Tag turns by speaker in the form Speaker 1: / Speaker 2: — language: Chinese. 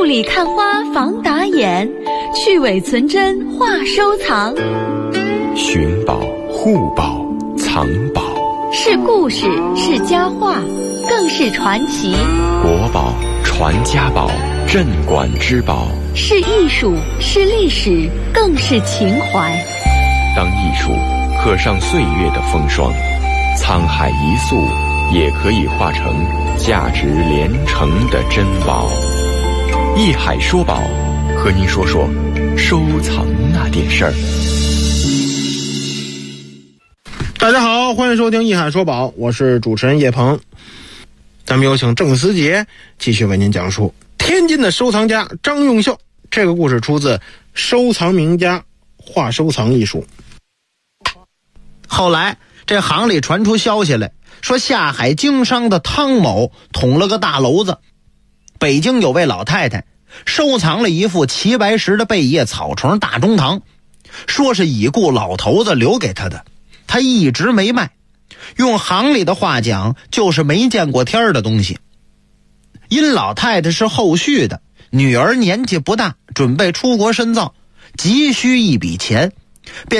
Speaker 1: 雾里看花防打眼，去伪存真话收藏。
Speaker 2: 寻宝、护宝、藏宝，
Speaker 1: 是故事，是佳话，更是传奇。
Speaker 2: 国宝、传家宝、镇馆之宝，
Speaker 1: 是艺术，是历史，更是情怀。
Speaker 2: 当艺术刻上岁月的风霜，沧海一粟也可以化成价值连城的珍宝。艺海说宝，和您说说收藏那点事儿。
Speaker 3: 大家好，欢迎收听艺海说宝，我是主持人叶鹏。咱们有请郑思杰继续为您讲述天津的收藏家张用秀。这个故事出自《收藏名家画收藏艺术》。
Speaker 4: 后来这行里传出消息来，说下海经商的汤某捅了个大篓子。北京有位老太太收藏了一副齐白石的贝叶草虫大中堂，说是已故老头子留给他的，他一直没卖，用行里的话讲就是没见过天的东西。因老太太是后续的，女儿年纪不大，准备出国深造，急需一笔钱，便